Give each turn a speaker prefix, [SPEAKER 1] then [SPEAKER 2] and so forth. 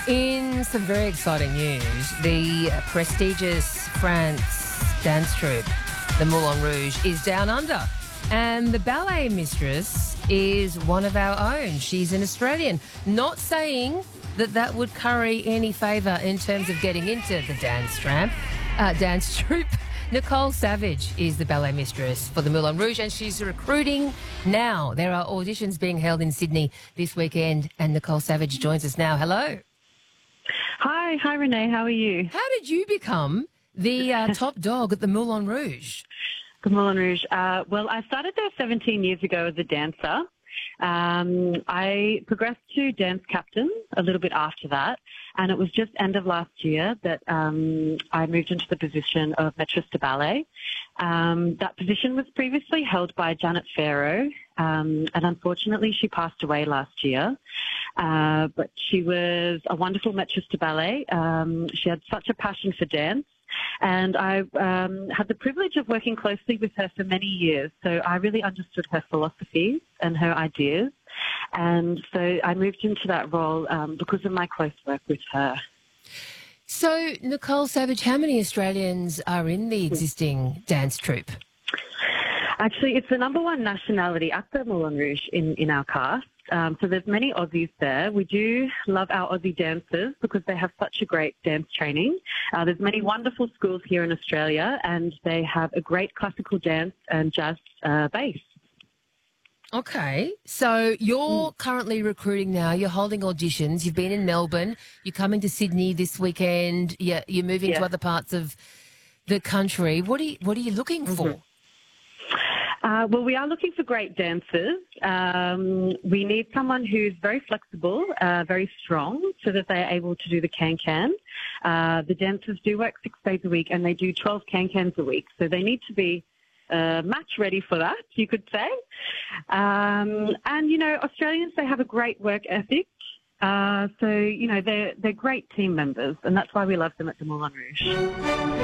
[SPEAKER 1] In some very exciting news, the prestigious France dance troupe, the Moulin Rouge, is down under. And the ballet mistress is one of our own. She's an Australian. Not saying that that would curry any favour in terms of getting into the dance troupe. Nicole Savage is the ballet mistress for the Moulin Rouge, and she's recruiting now. There are auditions being held in Sydney this weekend, and Nicole Savage joins us now. Hello.
[SPEAKER 2] Hi, Renee. How are you?
[SPEAKER 1] How did you become the top dog at the Moulin Rouge?
[SPEAKER 2] The Moulin Rouge. Well, I started there 17 years ago as a dancer. I progressed to dance captain a little bit after that, and it was just end of last year that I moved into the position of maîtresse de ballet. That position was previously held by Janet Farrow, and unfortunately she passed away last year. But she was a wonderful maîtresse de ballet. She had such a passion for dance. And I had the privilege of working closely with her for many years. So I really understood her philosophies and her ideas. And so I moved into that role because of my close work with her.
[SPEAKER 1] So, Nicole Savage, how many Australians are in the existing dance troupe?
[SPEAKER 2] Actually, it's the number one nationality at the Moulin Rouge in our cast. So there's many Aussies there. We do love our Aussie dancers because they have such a great dance training. There's many wonderful schools here in Australia, and they have a great classical dance and jazz base.
[SPEAKER 1] Okay, so you're currently recruiting now. You're holding auditions. You've been in Melbourne. You're coming to Sydney this weekend. You're moving to other parts of the country. What are you looking for?
[SPEAKER 2] Well, we are looking for great dancers. We need someone who's very flexible, very strong, so that they're able to do the can-can. The dancers do work 6 days a week, and they do 12 can-cans a week, so they need to be match ready for that, you could say. And, you know, Australians, they have a great work ethic. So, you know, they're great team members, and that's why we love them at the Moulin Rouge.